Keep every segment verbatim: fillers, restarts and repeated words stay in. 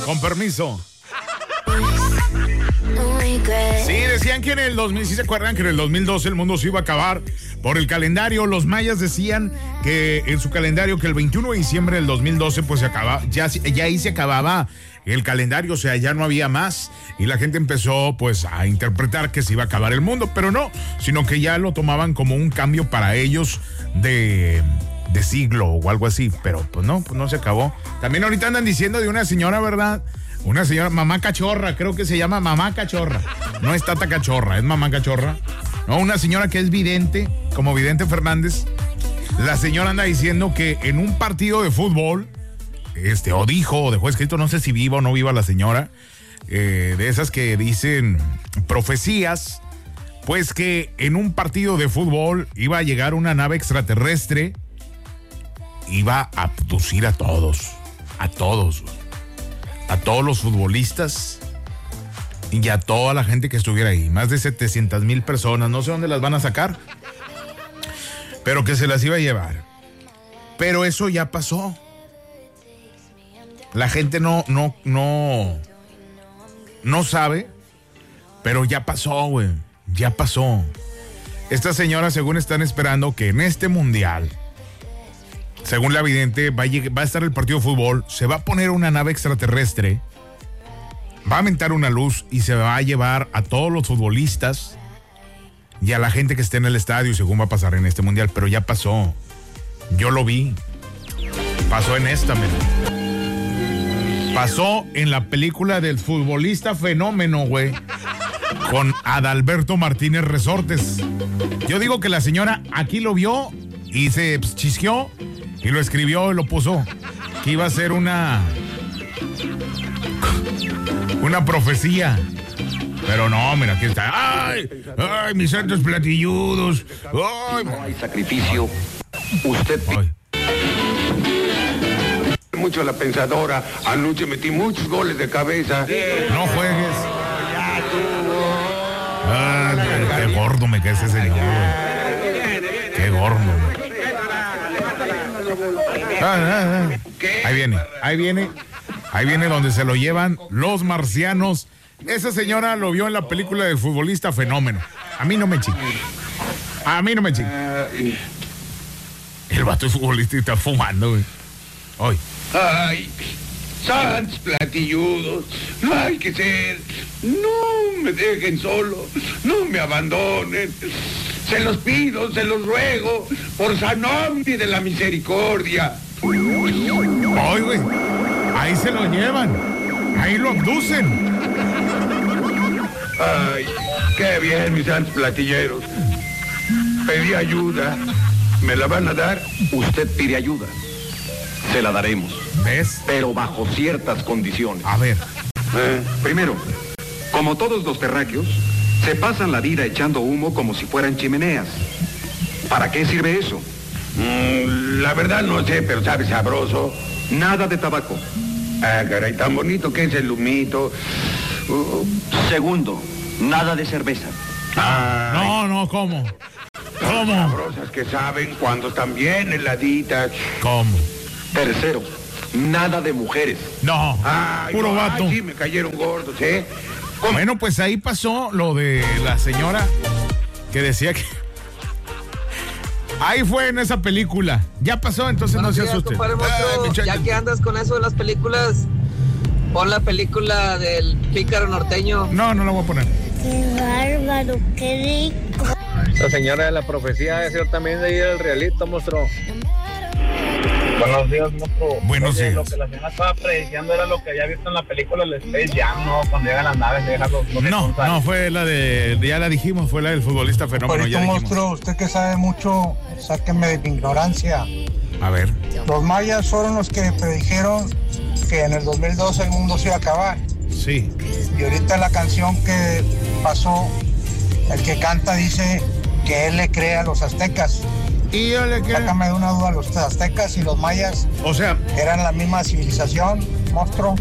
Con permiso. Sí, decían que en el dos mil, ¿sí se acuerdan que en el dos mil doce el mundo se iba a acabar por el calendario? Los mayas decían que en su calendario que el veintiuno de diciembre del dos mil doce pues se acaba, ya, ya ahí se acababa el calendario, o sea, ya no había más y la gente empezó pues a interpretar que se iba a acabar el mundo, pero no, sino que ya lo tomaban como un cambio para ellos de, de siglo o algo así, pero pues no, pues no se acabó. También ahorita andan diciendo de una señora, ¿verdad? Una señora, mamá cachorra, creo que se llama mamá cachorra. No es tata cachorra, es mamá cachorra. No, una señora que es vidente, como Vidente Fernández. La señora anda diciendo que en un partido de fútbol, este, o dijo, o dejó escrito, no sé si viva o no viva la señora, eh, de esas que dicen profecías, pues que en un partido de fútbol iba a llegar una nave extraterrestre, iba a abducir a todos, a todos, a todos los futbolistas y a toda la gente que estuviera ahí, más de setecientas mil personas, no sé dónde las van a sacar, pero que se las iba a llevar. Pero eso ya pasó. La gente no, no, no, no sabe, pero ya pasó, güey, ya pasó. Esta señora, según están esperando que en este mundial, según la vidente, va a, llegar, va a estar el partido de fútbol, se va a poner una nave extraterrestre, va a aumentar una luz y se va a llevar a todos los futbolistas y a la gente que esté en el estadio, según va a pasar en este mundial. Pero ya pasó. Yo lo vi. Pasó en esta, mira. Pasó en la película del futbolista fenómeno, güey, con Adalberto Martínez Resortes. Yo digo que la señora aquí lo vio y se chisqueó y lo escribió y lo puso, que iba a ser una una profecía. Pero no, mira, aquí está. ¡Ay! ¡Ay, mis santos platilludos! ¡Ay! No hay sacrificio. Usted... Ay. Mucho a la pensadora. Anoche metí muchos goles de cabeza. No juegues. Ay, qué, qué gordo me cae ese señor, güey. Qué gordo. Ah, ah, ah. Ahí viene, ahí viene, ahí viene donde se lo llevan los marcianos. Esa señora lo vio en la película del futbolista fenómeno. A mí no me chingue. A mí no me chingue. El vato es futbolista y está fumando, güey. Hoy. Ay, santos platilludos. No hay que ser. No me dejen solo. No me abandonen. Se los pido, se los ruego. Por San Nombre de la Misericordia. Ay, güey. Ahí se lo llevan. Ahí lo abducen. Ay, qué bien, mis santos platilleros. Pedí ayuda. ¿Me la van a dar? Usted pide ayuda. Se la daremos. ¿Ves? Pero bajo ciertas condiciones. A ver. ¿Eh? Primero, como todos los terráqueos, se pasan la vida echando humo como si fueran chimeneas. ¿Para qué sirve eso? Mm, la verdad no sé, pero sabe sabroso. Nada de tabaco. Ah, caray, tan bonito que es el humito. Uh, Segundo, nada de cerveza. ay, No, no, ¿cómo? tan ¿Cómo? sabrosas que saben cuando están bien heladitas. ¿Cómo? Tercero, nada de mujeres. No, Ay, puro no, vato. ay, sí, me cayeron gordos, ¿eh? ¿Cómo? Bueno, pues ahí pasó lo de la señora que decía que... Ahí fue en esa película. Ya pasó, entonces Buenos no se días, asuste. compadre Monstruo. Ay, muchacho. Ya que andas con eso de las películas, pon la película del pícaro norteño. No, no la voy a poner. Qué bárbaro, qué rico. La señora de la profecía es ser también de ir al realito, monstruo. Buenos días, monstruo. Buenos Oye, días. Lo que la señora estaba prediciendo era lo que había visto en la película del Space Jam, ¿no? Cuando llegan las naves, dejan los... los No, responsables. no, fue la de... Ya la dijimos, fue la del futbolista fenómeno. Ya Ahorita, dijimos. monstruo, usted que sabe mucho, sáqueme de mi ignorancia. A ver. Los mayas fueron los que predijeron que en el dos mil doce el mundo se iba a acabar. Sí. Y ahorita la canción que pasó, el que canta dice que él le cree a los aztecas. Y yo le quiero... Sácame de una duda, los aztecas y los mayas O sea, eran la misma civilización, monstruo.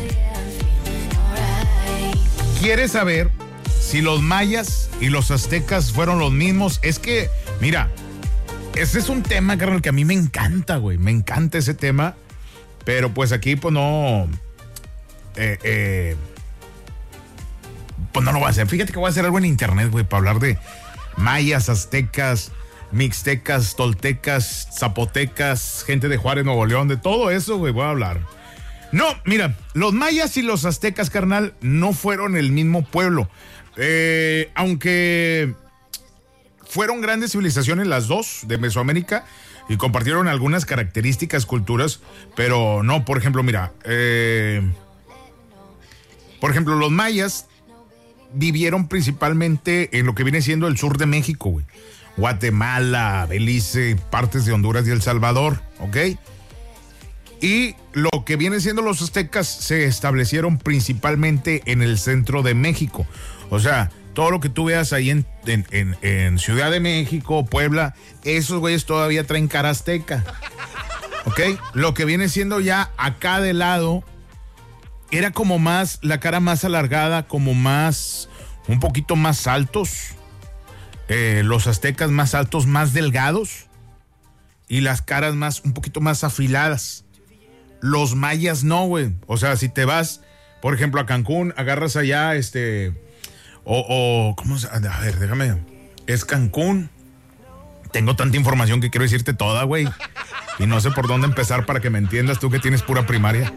¿quieres saber si los mayas y los aztecas fueron los mismos? Es que, mira, ese es un tema, carnal, que a mí me encanta, güey. Me encanta ese tema. Pero pues aquí, pues no... eh, eh, pues no lo voy a hacer. Fíjate que voy a hacer algo en internet, güey, para hablar de mayas, aztecas, mixtecas, toltecas, zapotecas, gente de Juárez, Nuevo León, de todo eso, güey, voy a hablar. No, mira, los mayas y los aztecas, carnal, no fueron el mismo pueblo. Eh, aunque fueron grandes civilizaciones las dos de Mesoamérica y compartieron algunas características, culturas, pero no, por ejemplo, mira, eh, por ejemplo, los mayas vivieron principalmente en lo que viene siendo el sur de México, güey. Guatemala, Belice, partes de Honduras y El Salvador, ¿ok? Y lo que viene siendo los aztecas se establecieron principalmente en el centro de México. O sea, todo lo que tú veas ahí en, en, en, en Ciudad de México, Puebla, esos güeyes todavía traen cara azteca, ¿ok? Lo que viene siendo ya acá de lado era como más, la cara más alargada, como más, un poquito más altos. Eh, los aztecas más altos, más delgados, y las caras más, un poquito más afiladas. Los mayas no, güey. O sea, si te vas, por ejemplo, a Cancún, agarras allá, este, o, o ¿cómo se? A ver, déjame, es Cancún. Tengo tanta información que quiero decirte toda, güey, y no sé por dónde empezar para que me entiendas, tú que tienes pura primaria.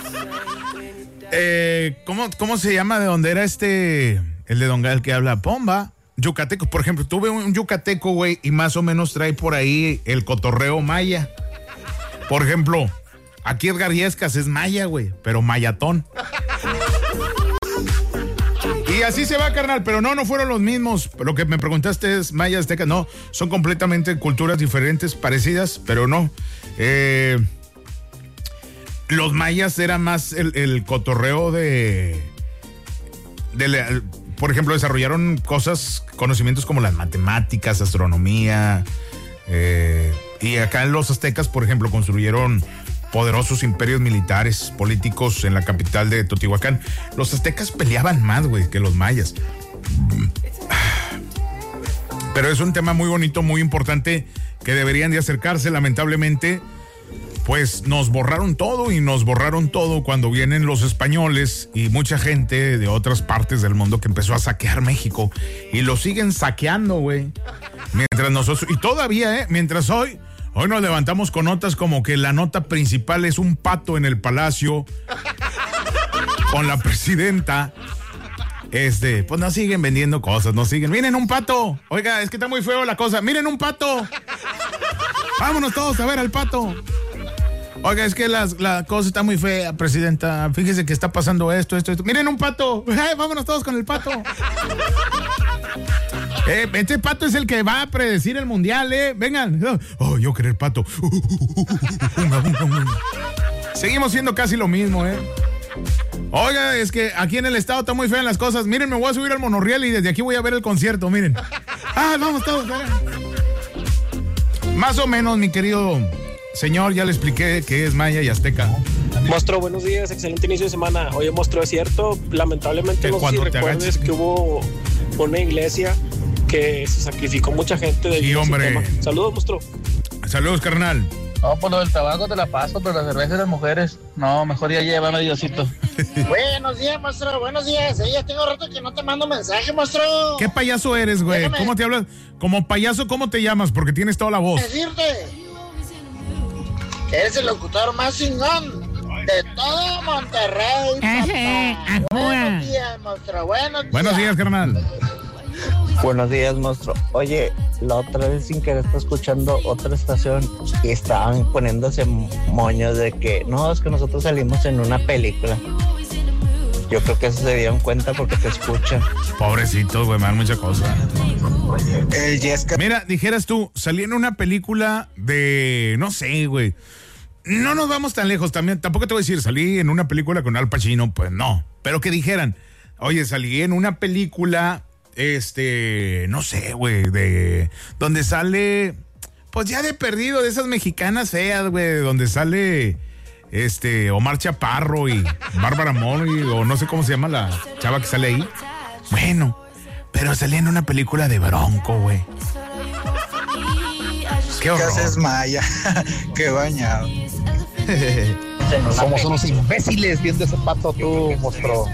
Eh, ¿cómo, ¿Cómo se llama de dónde era este, el de Don Gal que habla? Pomba. Yucatecos, por ejemplo, tuve un yucateco, güey, y más o menos trae por ahí el cotorreo maya. Por ejemplo, aquí Edgar Yescas es maya, güey, pero mayatón. Y así se va, carnal, pero no, no fueron los mismos. Lo que me preguntaste es maya, azteca, no, son completamente culturas diferentes, parecidas, pero no. Eh, los mayas eran más el, el cotorreo de... de la, por ejemplo, desarrollaron cosas, conocimientos como las matemáticas, astronomía, eh, y acá en los aztecas, por ejemplo, construyeron poderosos imperios militares, políticos en la capital de Teotihuacán. Los aztecas peleaban más, güey, que los mayas. Pero es un tema muy bonito, muy importante, que deberían de acercarse. Lamentablemente, pues nos borraron todo y nos borraron todo cuando vienen los españoles y mucha gente de otras partes del mundo que empezó a saquear México y lo siguen saqueando, güey. Mientras nosotros, y todavía, eh, mientras hoy, hoy nos levantamos con notas como que la nota principal es un pato en el palacio con la presidenta. Este, pues nos siguen vendiendo cosas, nos siguen. Miren un pato. Oiga, es que está muy feo la cosa. Miren un pato. Vámonos todos a ver al pato. Oiga, es que la, la cosa está muy fea, presidenta. Fíjese que está pasando esto, esto, esto. Miren un pato. Ay, vámonos todos con el pato. Eh, este pato es el que va a predecir el mundial, eh. Vengan. Oh, yo querer pato. Seguimos siendo casi lo mismo, eh. Oiga, es que aquí en el estado está muy feas las cosas. Miren, me voy a subir al monorriel y desde aquí voy a ver el concierto, miren. Ah, vamos todos. Más o menos, mi querido señor, ya le expliqué que es maya y azteca. Monstruo, buenos días, excelente inicio de semana. Oye, Monstruo, es cierto, lamentablemente no sé si recuerdes agaches, que hubo una iglesia que se sacrificó mucha gente de sí, hombre. Tema. Saludos, Monstruo. Saludos, carnal. No, por lo del tabaco te la paso, pero la cerveza de las mujeres, no, mejor ya llévame, Diosito. Buenos días, Monstruo, buenos días. Eh, ya tengo rato que no te mando mensaje, Monstruo. ¿Qué payaso eres, güey? Déjame. ¿Cómo te hablas? Como payaso, ¿cómo te llamas? Porque tienes toda la voz. Decirte que eres el locutor más chingón de todo Monterrey, papá. Buenos días, Monstruo, buenos días. Buenos días, carnal. Buenos días, Monstruo. Oye, la otra vez sin querer estaba escuchando otra estación y estaban poniéndose moños de que no, es que nosotros salimos en una película. Yo creo que eso se dieron cuenta porque te escuchan. Pobrecitos, güey, me dan mucha cosa. El Jessica. Mira, dijeras tú, salí en una película de, no sé, güey. No nos vamos tan lejos también. Tampoco te voy a decir, salí en una película con Al Pacino, pues no. Pero que dijeran, oye, salí en una película, este, no sé, güey, de, donde sale, pues ya de perdido, de esas mexicanas feas, güey, donde sale, este, Omar Chaparro y Bárbara Mori, o no sé cómo se llama la chava que sale ahí. Bueno, pero salí en una película de Bronco, güey. Qué horror. ¿Qué haces, Maya? Qué bañado. en una Somos película. unos imbéciles viendo ese pato tú, monstruo.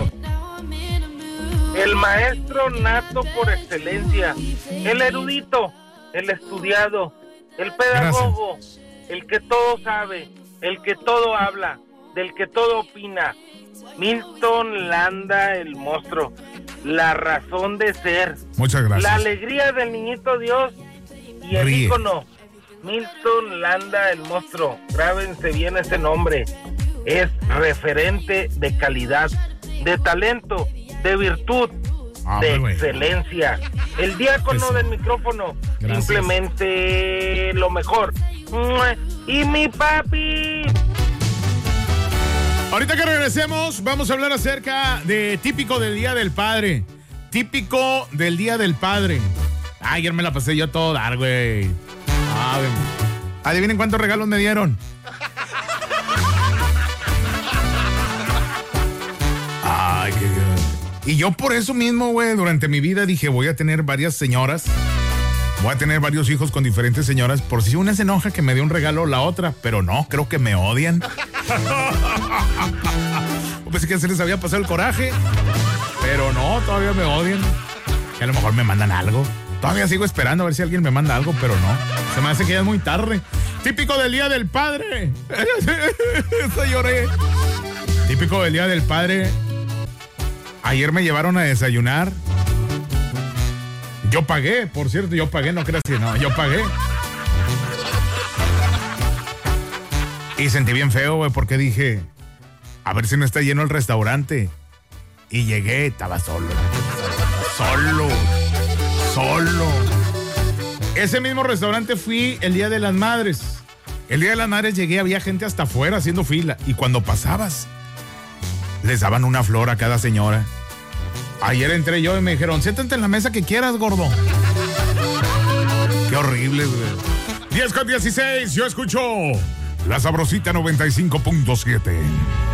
El maestro nato por excelencia, el erudito, el estudiado, el pedagogo, Gracias. el que todo sabe, el que todo habla, del que todo opina. Milton Landa, el monstruo, la razón de ser. Muchas gracias. La alegría del niñito Dios y el Ríe. ícono. Milton Landa, el monstruo. Grábense bien ese nombre. Es referente de calidad, de talento, de virtud, ah, de wey. excelencia. El diácono del micrófono. Gracias. Simplemente lo mejor. Y mi papi. Ahorita que regresemos, vamos a hablar acerca de típico del Día del Padre. Típico del Día del Padre. Ay, ayer me la pasé yo a todo dar, güey. Ah, adivinen cuántos regalos me dieron. Ay, qué... Y yo por eso mismo, güey, durante mi vida dije, voy a tener varias señoras. Voy a tener varios hijos con diferentes señoras. Por si una se enoja que me dé un regalo la otra. Pero no, creo que me odian. Pensé que se les había pasado el coraje. Pero no, todavía me odian. Que a lo mejor me mandan algo. Todavía sigo esperando a ver si alguien me manda algo, pero no. Se me hace que ya es muy tarde. Típico del Día del Padre. Eso lloré. Típico del Día del Padre. Ayer me llevaron a desayunar. Yo pagué, por cierto, yo pagué, no creas que no, yo pagué. Y sentí bien feo, güey, porque dije, a ver si no está lleno el restaurante. Y llegué, estaba solo. Solo. Solo. Ese mismo restaurante fui el Día de las Madres. El Día de las Madres llegué, había gente hasta afuera haciendo fila. Y cuando pasabas, les daban una flor a cada señora. Ayer entré yo y me dijeron, siéntate en la mesa que quieras, gordo. Qué horrible, güey. diez con dieciséis, yo escucho La Sabrosita noventa y cinco punto siete.